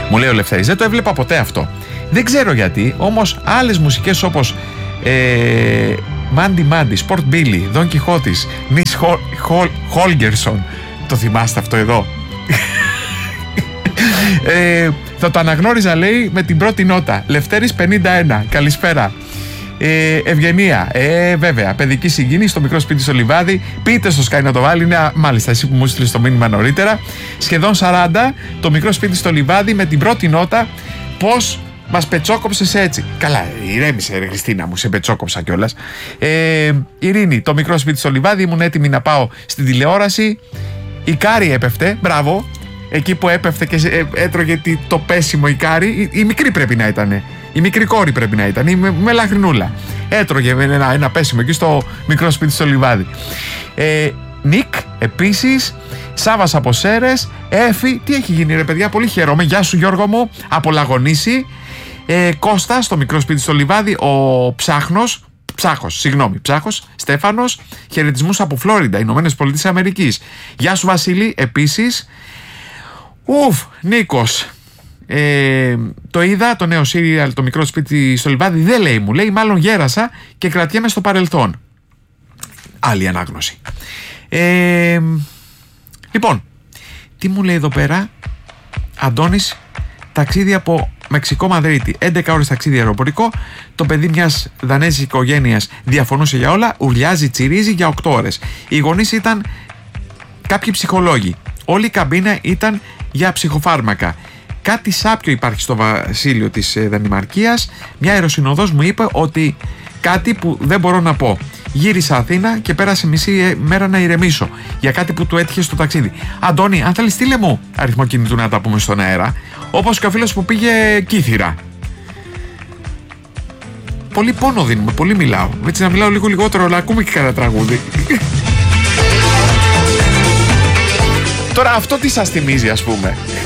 Μου λέει ο Λευτέρης, δεν το έβλεπα ποτέ αυτό. Δεν ξέρω γιατί, όμως άλλες μουσικές όπως Μάντι Μάντι, Σπορτ Μπίλι, Δον Κιχώτης, Νις Χόλγκερσον, το θυμάστε αυτό εδώ? Θα το αναγνώριζα, λέει, με την πρώτη νότα. Λευτέρης 51, καλησπέρα. Ευγενία, βέβαια, παιδική συγκίνηση στο μικρό σπίτι στο Λιβάδι. Πείτε στο Sky να το βάλει. Είναι, μάλιστα, εσύ που μου στείλεις το μήνυμα νωρίτερα. Σχεδόν 40, το μικρό σπίτι στο Λιβάδι με την πρώτη νότα. Πώς μας πετσόκοψες έτσι? Καλά, ηρέμησε, ρε Χριστίνα μου, σε πετσόκοψα κιόλας. Ειρήνη, το μικρό σπίτι στο Λιβάδι. Ήμουν έτοιμη να πάω στην τηλεόραση. Η Κάρη έπεφτε, μπράβο. Εκεί που έπεφτε και έτρωγε το πέσιμο η Κάρη, η μικρή πρέπει να ήταν. Η μικρή κόρη πρέπει να ήταν, η μελαχρινούλα. Έτρωγε ένα πέσιμο εκεί στο μικρό σπίτι στο Λιβάδι. Νικ, επίσης. Σάβας από Σέρες. Έφη, τι έχει γίνει ρε παιδιά, πολύ χαίρομαι. Γεια σου Γιώργο μου, από Λαγονίση. Κώστα, στο μικρό σπίτι στο Λιβάδι. Ο Ψάχος, Στέφανος. Χαιρετισμούς από Φλόριντα, Ηνωμένες Πολιτείες Αμερικής. Γεια σου Βασίλη, επίσης. Νίκος. Το είδα, το νέο σύριαλ, το μικρό σπίτι στο Λιβάδι. Δεν λέει, μου λέει, μάλλον γέρασα και κρατιέμαι στο παρελθόν. Άλλη ανάγνωση. Λοιπόν, τι μου λέει εδώ πέρα? Αντώνης, ταξίδι από Μεξικό Μαδρίτη, 11 ώρες ταξίδι αεροπορικό. Το παιδί μιας δανέζικης οικογένειας διαφωνούσε για όλα, ουρλιάζει, τσιρίζει για 8 ώρες. Οι γονείς ήταν κάποιοι ψυχολόγοι. Όλη η καμπίνα ήταν για ψυχοφάρμακα. Κάτι σάπιο υπάρχει στο βασίλειο της Δανημαρκίας. Μια αεροσυνοδός μου είπε ότι κάτι που δεν μπορώ να πω. Γύρισα Αθήνα και πέρασε μισή μέρα να ηρεμήσω για κάτι που του έτυχε στο ταξίδι. Αντώνη, αν θέλεις στείλε μου αριθμό κινητού να τα πούμε στον αέρα. Όπως και ο φίλος που πήγε Κύθυρα. Πολύ πόνο δίνουμε, πολύ μιλάω. Έτσι να μιλάω λίγο λιγότερο, αλλά ακούμε και κανένα τραγούδι. Τώρα αυτό τι σας θυμίζει, ας πούμε?